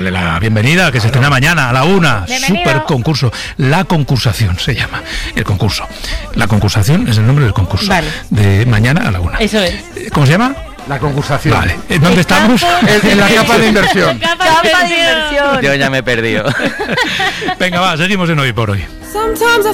La bienvenida, que se estrena mañana a la 1. Super concurso. La concursación se llama el concurso. La concursación es el nombre del concurso. Vale. De mañana a la 1. Eso es. ¿Cómo se llama? La concursación. Vale. ¿Dónde estamos? En la capa de inversión. Capa de inversión. Yo ya me he perdido. Venga, va, seguimos en Hoy por Hoy.